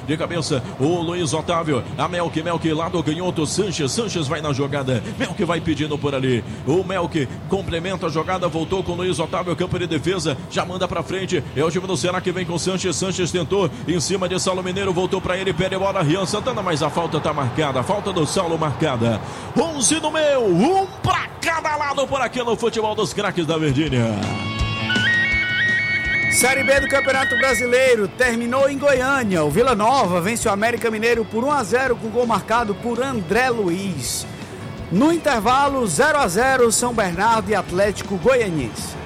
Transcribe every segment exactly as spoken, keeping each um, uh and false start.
de cabeça o Luiz Otávio, a Melk, Melk lá do canhoto, Sanches, Sanches vai na jogada, Melk vai pedindo por ali, o Melk complementa a jogada, voltou com o Luiz Otávio, campo de defesa, já manda pra frente, é o time do Ceará que vem com Sanches, Sanches tentou, em cima de Saulo Mineiro, voltou pra ele, pede bola, Rian Santana, mas a falta tá marcada, a falta do Saulo marcada, onze no meu, um pra cada lado por aqui no futebol dos craques da Verdinha. Série B do Campeonato Brasileiro terminou em Goiânia. O Vila Nova vence o América Mineiro por um a zero com gol marcado por André Luiz. No intervalo, zero a zero, São Bernardo e Atlético Goianiense.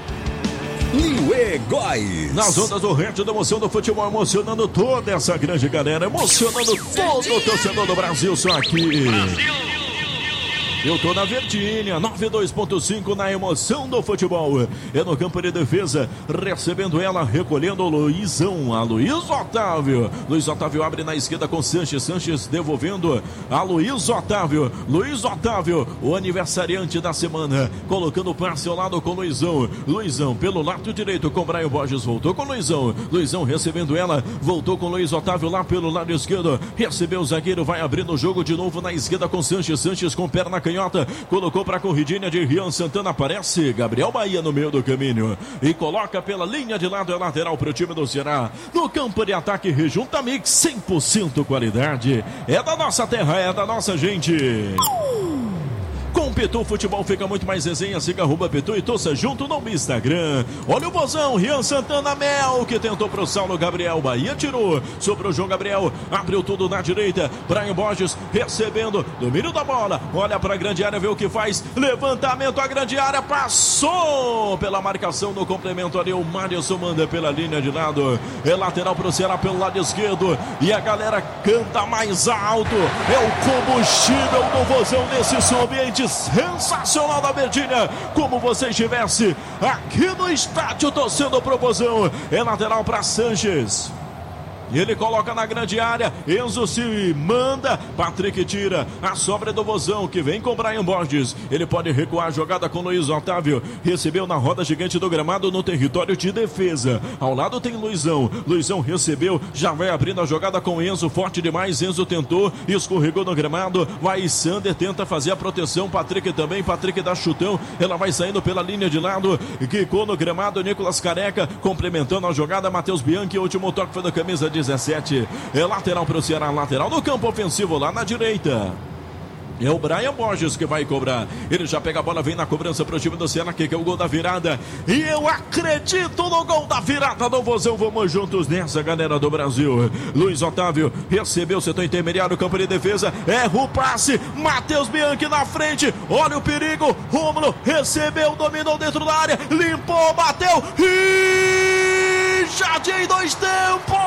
Liuê Góis. Nas ondas do Rede da Emoção do Futebol, emocionando toda essa grande galera, emocionando todo o torcedor do Brasil, só aqui. Brasil. Eu tô na Verdinha, noventa e dois ponto cinco na emoção do futebol. É no campo de defesa, recebendo ela, recolhendo o Luizão, a Luiz Otávio. Luiz Otávio abre na esquerda com Sanches, Sanches devolvendo a Luiz Otávio. Luiz Otávio, o aniversariante da semana, colocando o passe ao lado com Luizão. Luizão pelo lado direito com Brian Borges, voltou com Luizão. Luizão recebendo ela, voltou com Luiz Otávio lá pelo lado esquerdo. Recebeu o zagueiro, vai abrindo o jogo de novo na esquerda com Sanches, Sanches com perna canhota, colocou para a corridinha de Rian Santana, aparece Gabriel Bahia no meio do caminho e coloca pela linha de lado, é lateral para o time do Ceará. No campo de ataque, Rejunta Mix, cem por cento qualidade, é da nossa terra, é da nossa gente. Com Pitu Futebol fica muito mais resenha, siga arroba Pitu e torça junto no Instagram. Olha o bozão, Rian Santana, Mel, que tentou pro Saulo, Gabriel Bahia tirou, sobre o João Gabriel, abriu tudo na direita, Brian Borges recebendo, domínio da bola, olha pra grande área, vê o que faz, levantamento, a grande área, passou pela marcação no complemento ali, o Madison manda pela linha de lado, é lateral pro Ceará pelo lado esquerdo, e a galera canta mais alto, é o combustível do vozão nesse som ambiente sensacional da Verdinha, como você estivesse aqui no estádio torcendo pro vozão. É lateral para Sanches. Ele coloca na grande área, Enzo se manda, Patrick tira, a sobra do vozão que vem com Brian Borges, ele pode recuar a jogada com Luiz Otávio, recebeu na roda gigante do gramado no território de defesa, ao lado tem Luizão, Luizão recebeu, já vai abrindo a jogada com Enzo, forte demais, Enzo tentou, escorregou no gramado, vai Sander, tenta fazer a proteção, Patrick também, Patrick dá chutão, ela vai saindo pela linha de lado, quicou no gramado, Nicolas Careca, complementando a jogada, Matheus Bianchi, último toque foi da camisa de dezessete, é lateral para o Ceará, lateral no campo ofensivo lá na direita. É o Brian Borges que vai cobrar. Ele já pega a bola, vem na cobrança para o time do Ceará, que é o gol da virada. E eu acredito no gol da virada do vozão. Vamos juntos nessa, galera do Brasil. Luiz Otávio recebeu o setor intermediário, campo de defesa. Erra o passe. Matheus Bianchi na frente. Olha o perigo. Rômulo recebeu, dominou dentro da área. Limpou, bateu. E Jardim, dois tempos.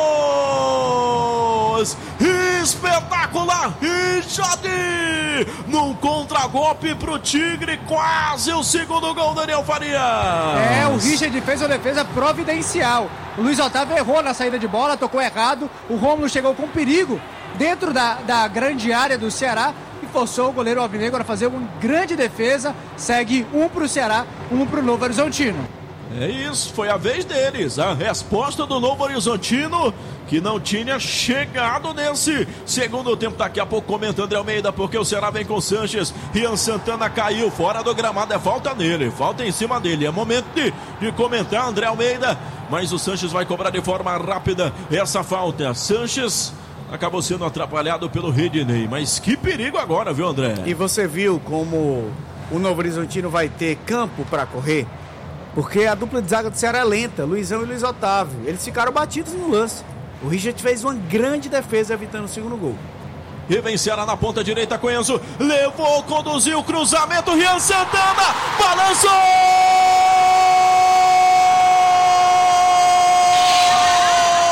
Espetacular. E Jardim. Num contragolpe pro Tigre, quase o segundo gol, Daniel Farias. É, o Richard fez uma defesa providencial. O Luiz Otávio errou na saída de bola, tocou errado. O Rômulo chegou com perigo dentro da, da grande área do Ceará e forçou o goleiro alvinegro a fazer uma grande defesa. Segue um pro Ceará, um pro Novo Horizontino. É isso, foi a vez deles. A resposta do Novo Horizontino, que não tinha chegado nesse segundo tempo. Daqui a pouco comenta André Almeida, porque o Ceará vem com Sanches. Rian Santana caiu fora do gramado, é falta nele, falta em cima dele. É momento de, de comentar, André Almeida, mas o Sanches vai cobrar de forma rápida essa falta. Sanches acabou sendo atrapalhado pelo Redney, mas que perigo agora, viu, André? E você viu como o Novo Horizontino vai ter campo para correr? Porque a dupla de zaga do Ceará é lenta, Luizão e Luiz Otávio. Eles ficaram batidos no lance. O Richard fez uma grande defesa evitando o segundo gol. E vem Ceará na ponta direita com Enzo. Levou, conduziu, cruzamento, Rian Santana, balançou!